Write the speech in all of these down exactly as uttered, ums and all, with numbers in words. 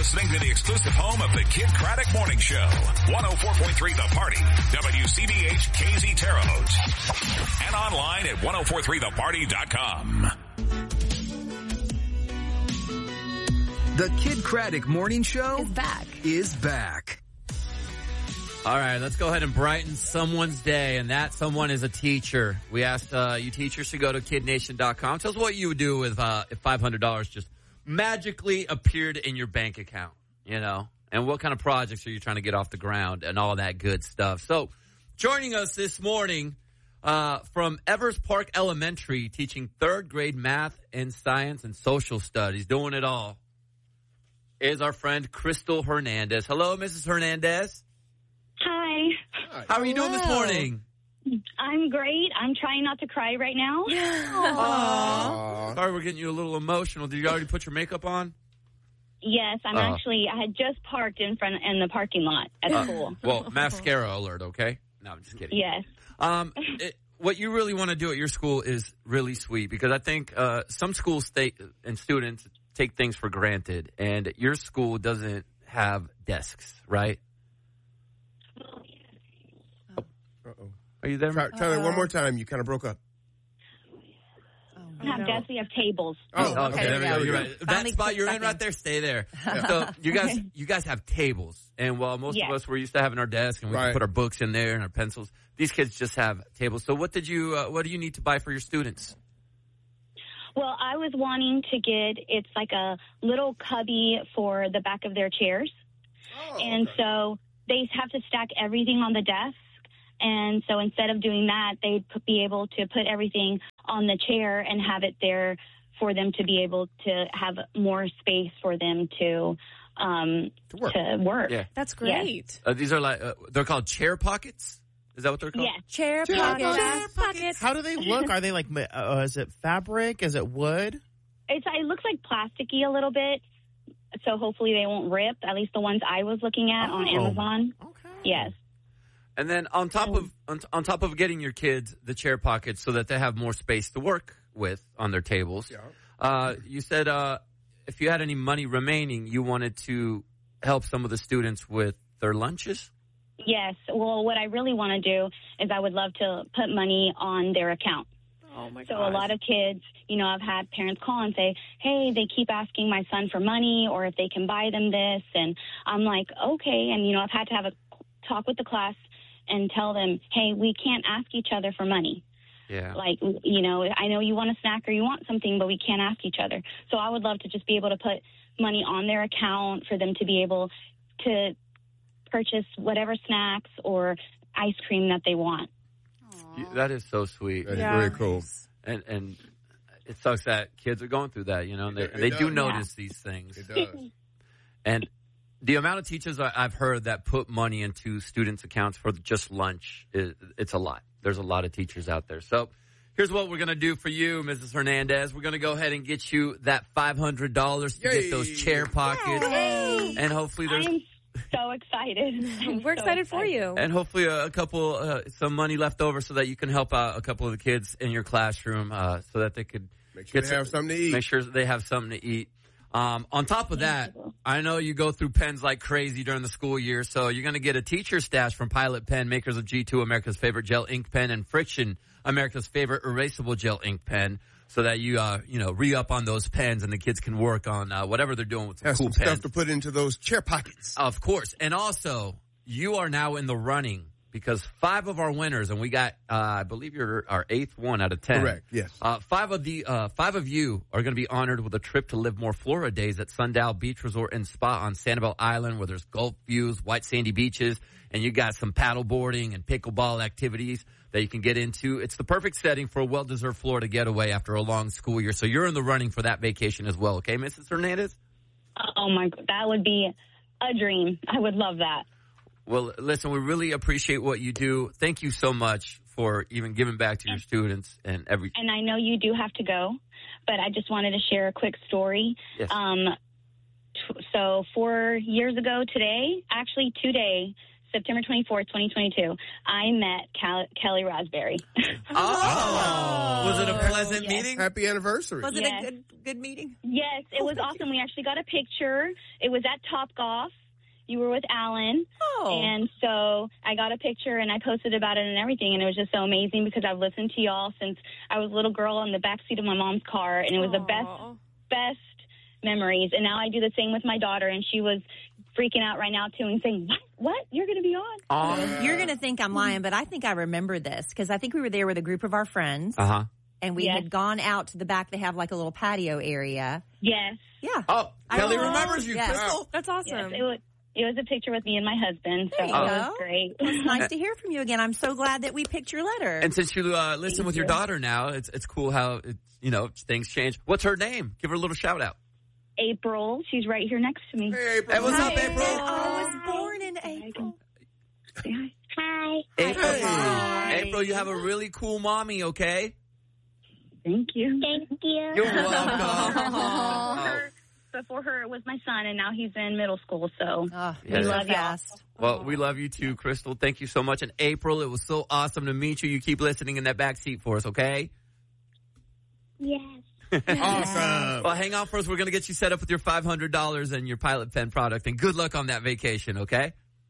listening to the exclusive home of the Kid Craddock Morning Show. one oh four point three The Party, W C B H K Z Terre Haute. And online at ten forty-three the party dot com. The Kid Craddock Morning Show is back. Is back. All right, let's go ahead and brighten someone's day, and that someone is a teacher. We asked uh, you teachers to go to kid nation dot com. Tell us what you would do with uh, if five hundred dollars just magically appeared in your bank account, you know, and what kind of projects are you trying to get off the ground and all that good stuff. So joining us this morning uh, from Evers Park Elementary, teaching third grade math and science and social studies, doing it all, is our friend Crystal Hernandez. Hello, Missus Hernandez. Hi. How are you doing this morning? I'm great. I'm trying not to cry right now. Aww. Sorry, we're getting you a little emotional. Did you already put your makeup on? Yes, I'm Uh. actually, I had just parked in front in the parking lot at Uh, school. Well, mascara alert, okay? No, I'm just kidding. Yes. Um, it, what you really want to do at your school is really sweet, because I think uh, some schools state and students take things for granted, and your school doesn't have desks, right? Uh-oh. Are you there? Try, try that one more time. You kind of broke up. We have desks, we have tables. Oh, Oh, okay, there we go. You're right. That Finally spot clicked you're back in in. right there, stay there. So you guys, you guys have tables, and while most Yes. of us were used to having our desk and we Right. could put our books in there and our pencils, these kids just have tables. So what did you, uh, what do you need to buy for your students? Well, I was wanting to get, it's like a little cubby for the back of their chairs. Oh, And okay. so they have to stack everything on the desk. And so instead of doing that, they'd p- be able to put everything on the chair and have it there for them to be able to have more space for them to um, To work. to work. Yeah. That's great. Uh, these are like, uh, they're called chair pockets? Is that what they're called? Yes. Chair Chair pockets. pockets. Chair pockets. How do they look? Are they like, ma- uh, is it fabric? Is it wood? It's, it looks like plasticky a little bit, so hopefully they won't rip, at least the ones I was looking at on Oh. Amazon. Okay. Yes. And then on top of on, on top of getting your kids the chair pockets so that they have more space to work with on their tables, Yeah. uh, you said uh, if you had any money remaining, you wanted to help some of the students with their lunches. Yes. Well, what I really want to do is I would love to put money on their account. Oh my So god. a lot of kids, you know, I've had parents call and say, hey, they keep asking my son for money or if they can buy them this. And I'm like, okay. And, you know, I've had to have a talk with the class and tell them, hey, we can't ask each other for money. Yeah. Like, you know, I know you want a snack or you want something, but we can't ask each other. So I would love to just be able to put money on their account for them to be able to purchase whatever snacks or ice cream that they want. You- That is so sweet. That's Yeah. very cool. And and it sucks that kids are going through that, you know, and they, It they do does. notice these things. It does. And the amount of teachers I- I've heard that put money into students' accounts for just lunch, is, it's a lot. There's a lot of teachers out there. So here's what we're going to do for you, Missus Hernandez. We're going to go ahead and get you that five hundred dollars to Yay. get those chair pockets. Yay. And hopefully I there's... am so excited. I'm We're so excited for you. And hopefully a, a couple, uh, some money left over so that you can help out a couple of the kids in your classroom, uh, so that they could Make sure get they have some- something to eat. Make sure that they have something to eat. Um, on top of that, I know you go through pens like crazy during the school year, so you're going to get a teacher stash from Pilot Pen, makers of G two, America's favorite gel ink pen, and Friction, America's favorite erasable gel ink pen, so that you, uh, you know, re-up on those pens and the kids can work on uh, whatever they're doing with some Have cool some pens. stuff to put into those chair pockets. Of course. And also, you are now in the running because five of our winners, and we got, uh, I believe you're our eighth one out of ten. Correct, yes. Uh, five of the, uh, five of you are going to be honored with a trip to Live More Florida Days at Sundial Beach Resort and Spa on Sanibel Island, where there's Gulf views, white sandy beaches, and you got some paddle boarding and pickleball activities that you can get into. It's the perfect setting for a well-deserved Florida getaway after a long school year. So you're in the running for that vacation as well. Okay, Missus Hernandez? Oh my, that would be a dream. I would love that. Well, listen, we really appreciate what you do. Thank you so much for even giving back to your students and every. And I know you do have to go, but I just wanted to share a quick story. Yes. Um, t- so four years ago today, actually today, September twenty-fourth, twenty twenty-two, I met Cal- Kelly Raspberry. Oh. Was it a pleasant yes. meeting? Happy anniversary. Was it Yes. a good good meeting? Yes, it was awesome. We actually got a picture. It was at Topgolf. You were with Alan. Oh. And so I got a picture and I posted about it and everything. And it was just so amazing because I've listened to y'all since I was a little girl in the backseat of my mom's car. And it was Aww. the best, best memories. And now I do the same with my daughter. And she was freaking out right now, too, and saying, what? What? You're going to be on? Oh. You're going to think I'm lying, but I think I remember this because I think we were there with a group of our friends. Uh-huh. And we Yes. had gone out to the back. They have like a little patio area. Yes. Yeah. Oh, I Kelly remember. remembers you, Yes. Crystal. That's awesome. Yes, it was. It was a picture with me and my husband, so There it you was go. great. It's nice to hear from you again. I'm so glad that we picked your letter. And since you uh, listen Thank with your you. daughter now, it's it's cool how it's, you know, things change. What's her name? Give her a little shout out. April, she's right here next to me. Hey, April. Hey, what's up, Hi. April? I was born in April. Hi. April, Hi. April, you have a really cool mommy, okay? Thank you. Thank you. You're welcome. Her, before her, it was my son, and now he's in middle school, so Oh, Yeah. we love love y'all. fast. Well, we love you too, Crystal. Thank you so much. And April, it was so awesome to meet you. You keep listening in that back seat for us, okay? yes. Awesome. Well, hang on for us. We're going to get you set up with your five hundred dollars and your Pilot Pen product. And good luck on that vacation, okay?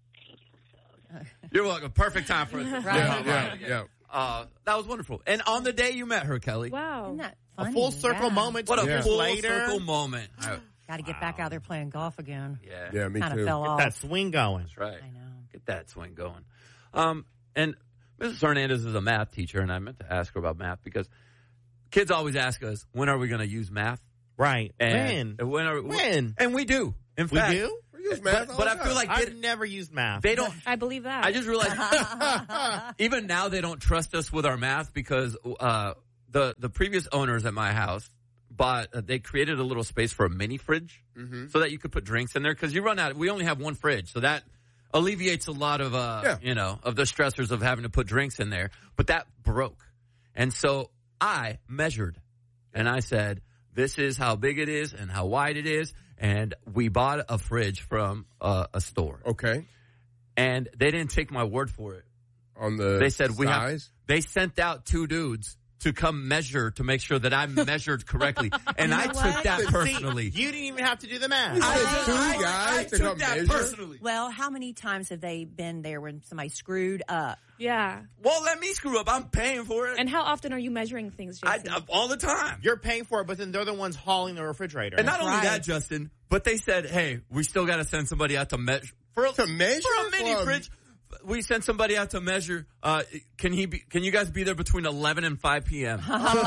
You're welcome. Perfect time for us. Yeah, yeah, yeah. Uh, that was wonderful. And on the day you met her, Kelly. Wow. Isn't that A funny? full circle Yeah. moment. What a two years full later. circle moment. I- Got to get back out there playing golf again. yeah. Yeah, me Kind too. of fell off. That swing going. That's right. I know. Get that swing going. Um, and Missus Hernandez is a math teacher, and I meant to ask her about math because kids always ask us, when are we going to use math? Right. And when? When? Are, When? And we do. In We fact, do? We use math But, all but the I feel time. like I've they, never used math. they don't. I believe that. I just realized even now they don't trust us with our math because uh, the the previous owners at my house bought uh, they created a little space for a mini fridge Mm-hmm. so that you could put drinks in there because you run out. We only have one fridge, so that alleviates a lot of uh, Yeah. you know of the stressors of having to put drinks in there. But that broke, and so I measured, and I said, "This is how big it is and how wide it is." And we bought a fridge from uh, a store. Okay. And they didn't take my word for it. On the They said we have. size? They sent out two dudes to come measure to make sure that I measured correctly, and I took that personally. You didn't even have to do the math. You I, said two I- guys I to took come that measure? personally. Well, how many times have they been there when somebody screwed up? Yeah. Won't let me screw up. I'm paying for it. And how often are you measuring things, I, Jason? I- all the time. You're paying for it, but then they're the ones hauling the refrigerator. And not only right. that, Justin, but they said, "Hey, we still got to send somebody out to measure for a, To measure? for a mini For a- fridge." We sent somebody out to measure. Uh, can he? Be, can you guys be there between eleven and five p.m.?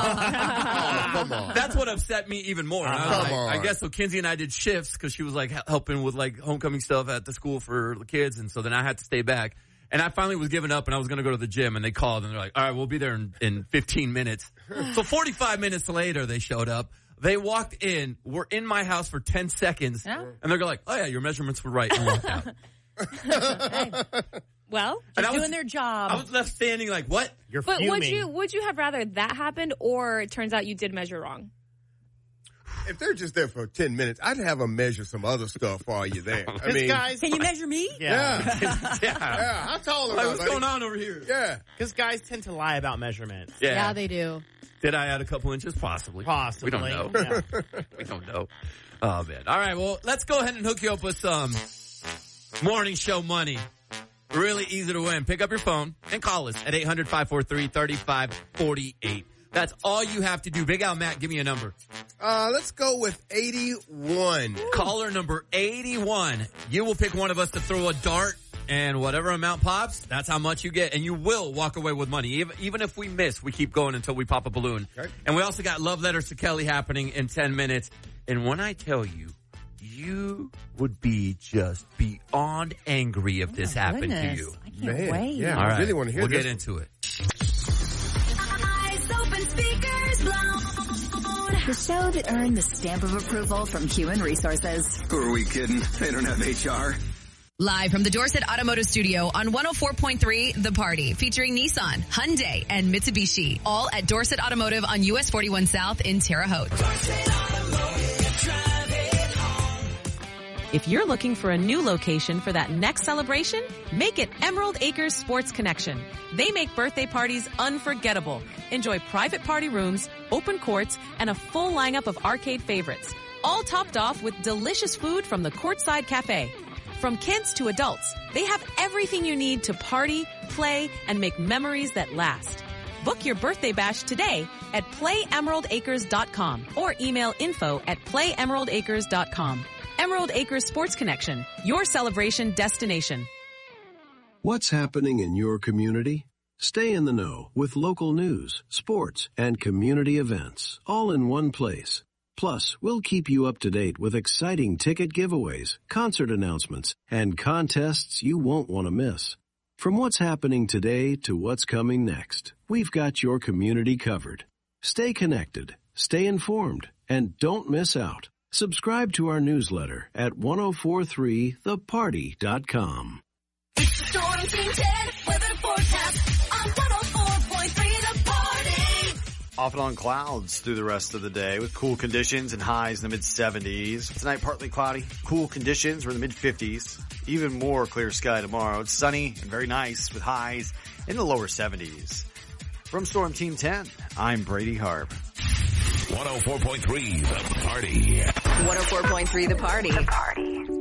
Oh, come on. That's what upset me even more. And I, was Come like, on. I guess so. Kinsey and I did shifts because she was like hel- helping with like homecoming stuff at the school for the kids, and so then I had to stay back. And I finally was giving up, and I was going to go to the gym, and they called, and they're like, "All right, we'll be there in, in fifteen minutes." So forty-five minutes later, they showed up. They walked in, were in my house for ten seconds, Yeah. and they're like, "Oh yeah, your measurements were right," and walked out. Hey, well, And I doing was, their job. I was left standing like, "What?" You're but fuming. would you would you have rather that happened, or it turns out you did measure wrong? If they're just there for ten minutes, I'd have them measure some other stuff while you're there. I Because mean, guys, Can you measure me? yeah. yeah, yeah. yeah. How tall am Like, I, what's buddy? going on over here? Yeah. Because guys tend to lie about measurements. Yeah. they do. Did I add a couple inches? Possibly. Possibly. We don't know. Yeah. We don't know. Oh, man. All right, well, let's go ahead and hook you up with some morning show money. Really easy to win. Pick up your phone and call us at eight hundred, five four three, three five four eight. That's all you have to do. Big Al Matt, give me a number. Uh, let's go with eighty-one. Caller number eighty-one. You will pick one of us to throw a dart, and whatever amount pops, that's how much you get. And you will walk away with money. Even, even if we miss, we keep going until we pop a balloon. Okay. And we also got Love Letters to Kelly happening in ten minutes. And when I tell you, you would be just beyond angry if this Oh, happened goodness. to you. I can't Man, wait. yeah. All I right. really wanna hear we'll this get one. into it. Eyes open, speakers blown. The show that earned the stamp of approval from Human Resources. Who are we kidding? They don't have H R. Live from the Dorset Automotive Studio on one oh four point three The Party, featuring Nissan, Hyundai, and Mitsubishi. All at Dorset Automotive on U S forty-one South in Terre Haute. If you're looking for a new location for that next celebration, make it Emerald Acres Sports Connection. They make birthday parties unforgettable. Enjoy private party rooms, open courts, and a full lineup of arcade favorites, all topped off with delicious food from the Courtside Cafe. From kids to adults, they have everything you need to party, play, and make memories that last. Book your birthday bash today at play emerald acres dot com or email info at play emerald acres dot com. Emerald Acres Sports Connection, your celebration destination. What's happening in your community? Stay in the know with local news, sports, and community events, all in one place. Plus, we'll keep you up to date with exciting ticket giveaways, concert announcements, and contests you won't want to miss. From what's happening today to what's coming next, we've got your community covered. Stay connected, stay informed, and don't miss out. Subscribe to our newsletter at ten forty-three the party dot com. It's the Storm Team ten weather forecast on one oh four point three The Party. Off and on clouds through the rest of the day with cool conditions and highs in the mid seventies. Tonight partly cloudy, cool conditions. We're in the mid fifties. Even more clear sky tomorrow. It's sunny and very nice with highs in the lower seventies. From Storm Team ten, I'm Brady Harp. one oh four point three The Party. one oh four point three The Party. The Party.